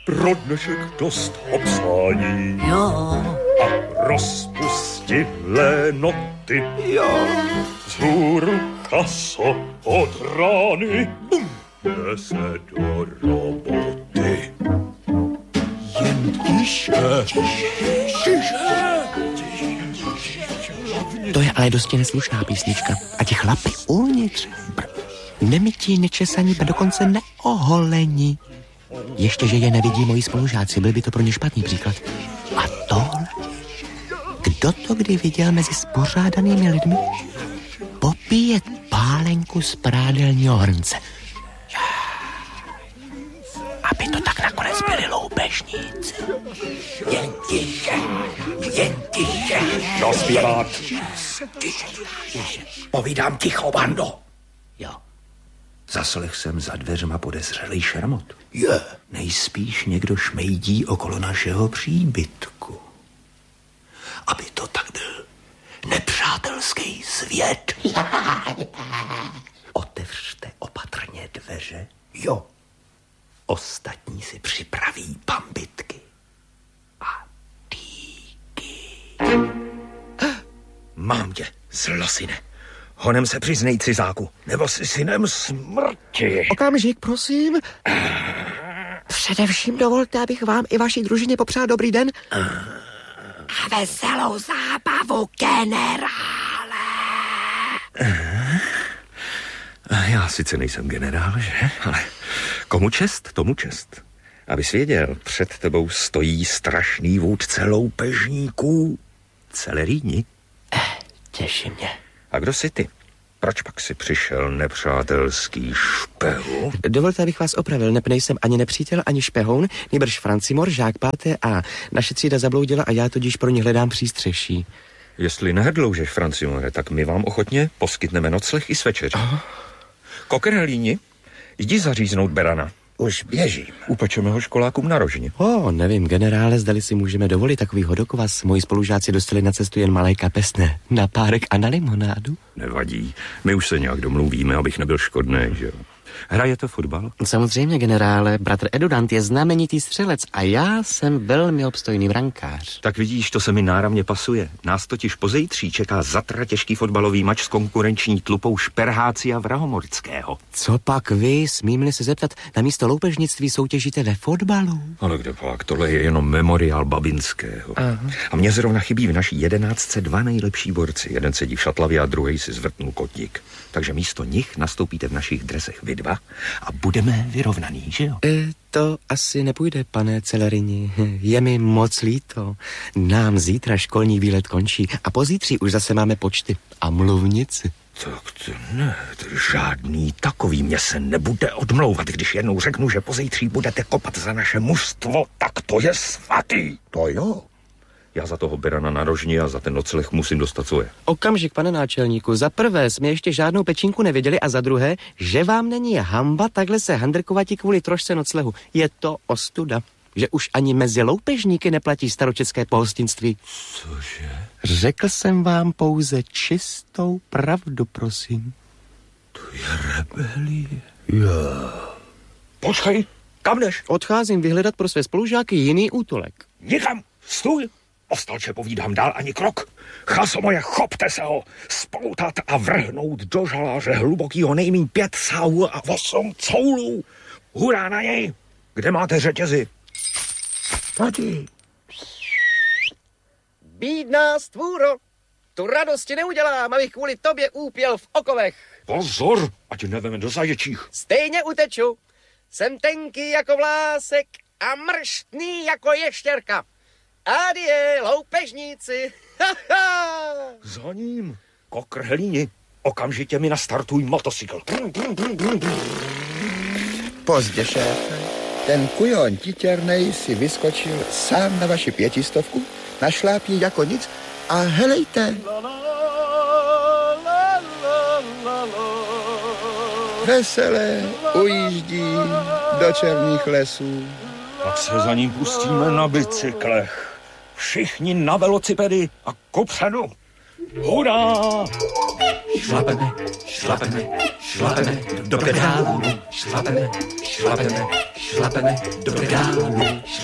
pro dnešek dost obsání. Jo. A rozpustidlé noty. Jo. Vzhůru chaso od rány. Bum. Nese do roboty. Jen tiše. To je ale dosti neslušná písnička. A ti chlapi uvnitř, nemytí, nečesaní, a dokonce neoholení. Ještě, že je nevidí moji spolužáci, byl by to pro ně špatný příklad. A tohle? Kdo to kdy viděl mezi spořádanými lidmi? Popíjet pálenku z prádelního hrnce. Aby to tak nakonec byli loupežníci. Jen tiše. No, zpěvák. Povídám ticho, bando. Jo. Zaslech jsem za dveřma podezřelý šermot. Je. Nejspíš někdo šmejdí okolo našeho příbytku. Aby to tak byl nepřátelský svět. Otevřte opatrně dveře. Jo. Ostatní si připraví bambitky. A díky. Mám tě, zlosine. Honem se přiznej, cizáku, nebo si synem smrti. Okamžik, prosím. Především dovolte, abych vám i vaší družině popřál dobrý den. A veselou zábavu, generále. Já sice nejsem generál, že? Ale komu čest, tomu čest. Abys věděl, před tebou stojí strašný vůdce loupežníků. Celerýni. Těší mě. A kdo jsi ty? Proč pak si přišel, nepřátelský špehu? Dovolte, abych vás opravil, nejsem ani nepřítel, ani špehoun, nýbrž Francimor, žák páté a naše třída zabloudila a já tudíž pro ně hledám přístřeší. Jestli nehrdloužeš, Francimore, tak my vám ochotně poskytneme nocleh i s večeří. Kokerelíni, jdi zaříznout berana. Už běžím. Upečeme ho školákům na rožně. Nevím, generále, zdali si můžeme dovolit takový hodokvas. Moji spolužáci dostali na cestu jen malé kapesné. Na párek a na limonádu. Nevadí, my už se nějak domluvíme, abych nebyl škodnej, že jo. Hraje to fotbal? Samozřejmě, generále, bratr Edudant je znamenitý střelec a já jsem velmi obstojný brankář. Tak vidíš, to se mi náramně pasuje. Nás totiž pozejtří čeká zatra těžký fotbalový mač s konkurenční tlupou Šperhácia Vrahomorského. Co pak vy, smím-li se zeptat, na místo loupežnictví soutěžíte ve fotbalu? Ale kde pak, tohle je jenom memoriál Babinského. Aha. A mně zrovna chybí v naší 11 dva nejlepší borci. Jeden sedí v šatlavě a druhý si zvrtnul kotník. Takže místo nich nastoupíte v našich dresech vy dva a budeme vyrovnaný, že jo? To asi nepůjde, pane Celerini. Je mi moc líto. Nám zítra školní výlet končí a pozítří už zase máme počty a mluvnici. Tak to ne, to žádný takový mě se nebude odmlouvat, když jednou řeknu, že pozítří budete kopat za naše mužstvo, tak to je svatý. To jo. Já za toho berana na rožni a za ten nocleh musím dostat svoje. Okamžik, pane náčelníku. Za prvé jsme ještě žádnou pečínku neviděli a za druhé, že vám není hamba takhle se handrkovati kvůli trošce noclehu. Je to ostuda, že už ani mezi loupežníky neplatí staročeské pohostinství. Cože? Řekl jsem vám pouze čistou pravdu, prosím. To je rebelie. Jo. Počkej, kam jdeš? Odcházím vyhledat pro své spolužáky jiný útulek. Nikam, stůj. Ostalče povídám dál ani krok. Chaso moje, chopte se ho, spoutat a vrhnout do žaláře hlubokýho nejmíň 5 sáhů a 8 coulů. Hurá na něj, kde máte řetězy? Tati. Bídná stvůro, tu radosti neudělám, abych kvůli tobě úpěl v okovech. Pozor, ať neveme do zaječích. Stejně uteču, jsem tenký jako vlásek a mrštný jako ještěrka. Adie, loupežníci. Za ním, kokrhlíni, okamžitě mi nastartuj motocykl. Pozdě, šéfe. Ten kujon titěrnej si vyskočil sám na vaši 500, našláp ji jako nic a helejte. Veselé ujíždí do černých lesů. Tak se za ním pustíme na bicyklech. Všichni na velocipedy a kupředu. Hurá! Šlapeme do pedálu. Šlapeme šlapeme do pedálu,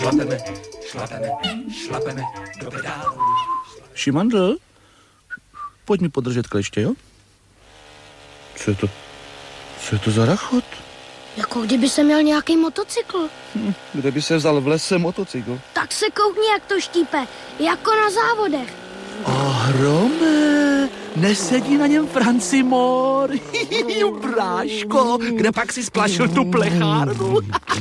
šlapeme do pedálu. Šimandl, pojď mi podržet kleště, jo? Co je to za rachot? Jako kdyby se měl nějaký motocykl. Kde by se vzal v lese motocykl? Tak se koukni, jak to štípe. Jako na závodech. Ohromé, nesedí na něm Francimor. Bráško, kde pak si splašil tu plechárnu?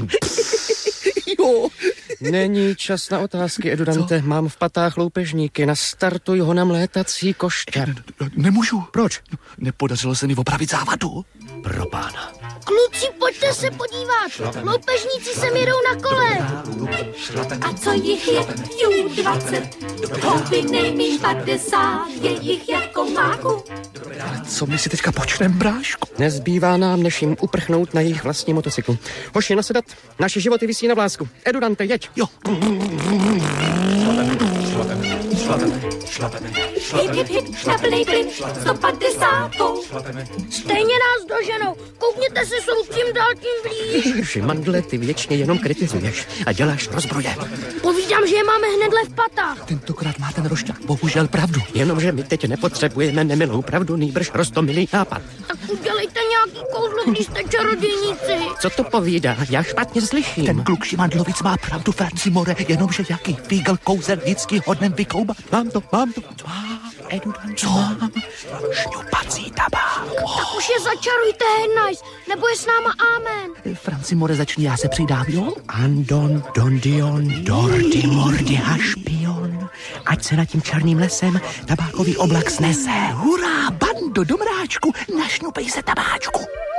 Jo. Není čas na otázky, Edudante. Co? Mám v patách loupežníky. Nastartuj ho na mlétací koště. Nemůžu. Proč? Nepodařilo se mi opravit závadu. Pro pána. Kluci, pojďte se podívat. Loupežníci sem jedou na kole. A co jich je? 20. Houby nejmíň 50. Je jich jako máku. Co my si teďka počnem, bráško? Nezbývá nám, než jim uprchnout na jejich vlastní motocyklu. Hoši, nasedat. Naše životy visí na vlásku. Edudante, jeď. Jo. Hip, hip, hip, šlapelej plyn, 150. Stejně nás doženou. Koukněte se, jsou tím dál tím blíž. Šimandle, ty věčně jenom kritizuješ a děláš rozbroje. Povídám, že je máme hnedle v patách. Tentokrát má ten rošťák bohužel pravdu. Jenomže my teď nepotřebujeme nemilou pravdu, nýbrž roztomilý nápad. Tak udělejte nějaký kouzlo, když jste čarodějníci. Co to povídá? Já špatně slyším. Ten kluk Šimandlovic má pravdu, Francimore, jenomže jaký fígl kouzelnický hodnem vykoubat. Mám to. Edudant, co? Mám šňupací tabák. Tak už je začarujte, Hennice, nebo je s náma amen. Francimore, začni, já se přidám, jo? Andon, dondion, dordy, mordy a špion. Ať se nad tím černým lesem tabákový oblak snese. Hurá, bando, domráčku, našňupej se tabáčku.